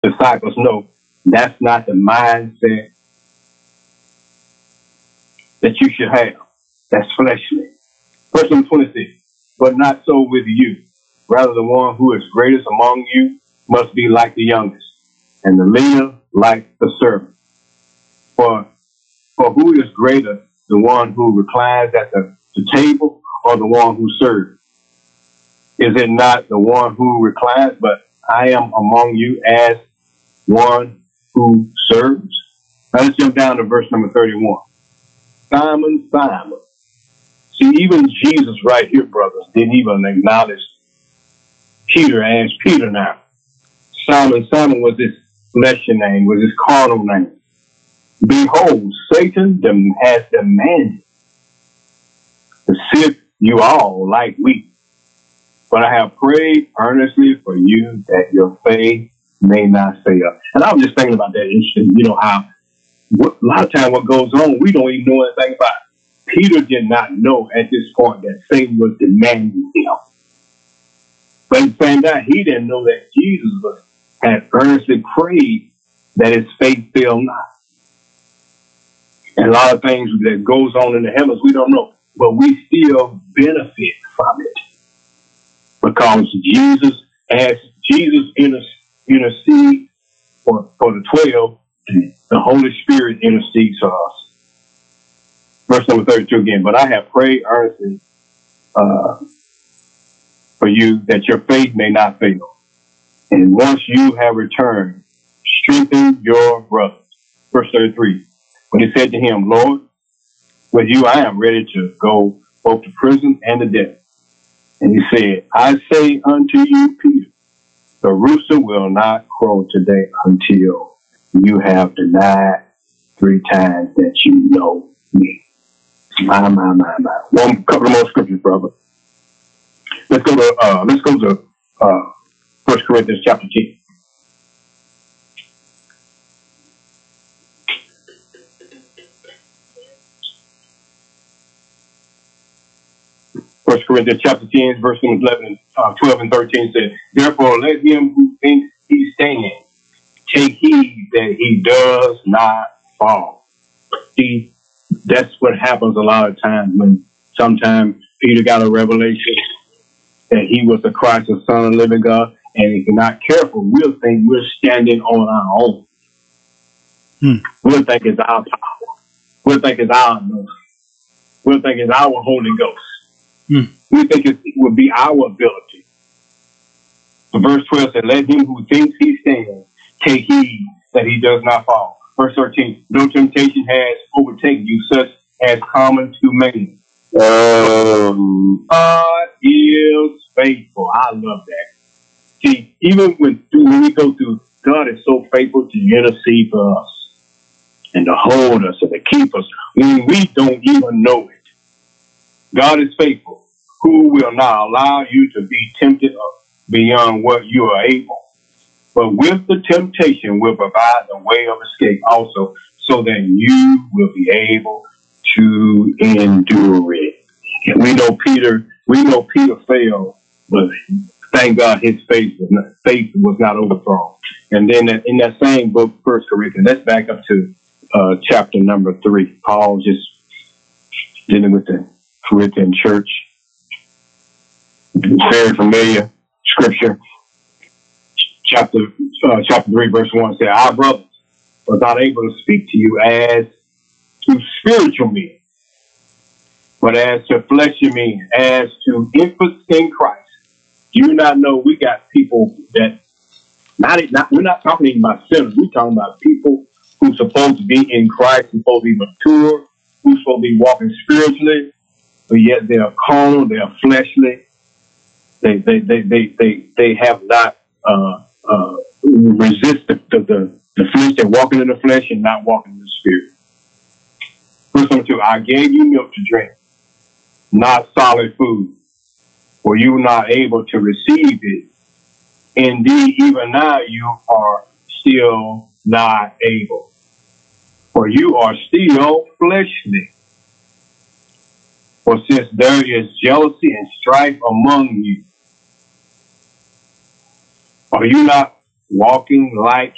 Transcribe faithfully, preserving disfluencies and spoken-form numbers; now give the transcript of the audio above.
disciples know that's not the mindset that you should have. That's fleshly. Verse number twenty-six. But not so with you. Rather, the one who is greatest among you must be like the youngest, and the leader like the servant. For, for who is greater, the one who reclines at the, the table or the one who serves? Is it not the one who reclines? But I am among you as one who serves. Now let's jump down to verse number thirty-one. Simon, Simon. See, even Jesus right here, brothers, didn't even acknowledge Peter as Peter now. Simon, Simon was his fleshly name, was his carnal name. Behold, Satan dem- has demanded to sift you all like wheat. But I have prayed earnestly for you that your faith may not fail. And I was just thinking about that. Interesting, you know, how what, a lot of times what goes on, we don't even know anything about it. Peter did not know at this point that Satan was demanding him. But at the same time, he didn't know that Jesus was, had earnestly prayed that his faith fail not. And a lot of things that goes on in the heavens, we don't know. But we still benefit from it. Because Jesus, as Jesus inter- intercedes for, for the twelve, the Holy Spirit intercedes for us. Verse number thirty-two again. But I have prayed earnestly uh, for you that your faith may not fail. And once you have returned, strengthen your brothers. Verse thirty-three. When he said to him, Lord, with you I am ready to go both to prison and to death. And he said, I say unto you, Peter, the rooster will not crow today until you have denied three times that you know me. My, my, my, my. One couple of more scriptures, brother. Let's go to uh, let's go to uh, First Corinthians chapter ten. First Corinthians chapter ten, verse eleven, uh, twelve and thirteen says, therefore let him who thinks he stands take heed that he does not fall. See, that's what happens a lot of times when sometimes Peter got a revelation that he was the Christ, the Son of the living God, and if you're not careful, we'll think we're standing on our own. Hmm. We'll think it's our power. We'll think it's our anointing. We'll think it's our Holy Ghost. Hmm. We think it will be our ability. So verse twelve said, let him who thinks he stands take heed that he does not fall. Verse thirteen, no temptation has overtaken you such as common to man. Um, God is faithful. I love that. See, even when, when we go through, God is so faithful to intercede for us and to hold us and to keep us when we don't even know it. God is faithful, who will not allow you to be tempted beyond what you are able. But with the temptation will provide the way of escape also, so that you will be able to endure it. And we know Peter, we know Peter failed, but thank God his faith was not, faith was not overthrown. And then in that same book, First Corinthians, let's back up to uh, chapter number three. Paul just dealing with the Corinthian church. Very familiar scripture. Chapter uh, chapter three, verse one says, our brothers was not able to speak to you as to spiritual men, but as to fleshly men, as to infants in Christ. Do you not know we got people that not, not we're not talking about sinners, we're talking about people who's supposed to be in Christ, who's supposed to be mature, who's supposed to be walking spiritually, but yet they are carnal, they are fleshly. They they they they they, they have not uh, uh, resist the, the, the flesh. They're walking in the flesh and not walking in the spirit. Verse number two, I gave you milk to drink, not solid food. Were you not able to receive it? Indeed, even now you are still not able. For you are still fleshly. For since there is jealousy and strife among you, are you not walking like